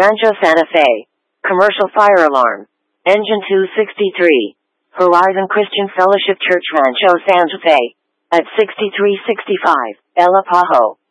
Rancho Santa Fe. Commercial fire alarm. Engine 263. Horizon Christian Fellowship Church, Rancho Santa Fe. At 6365 El Apajo.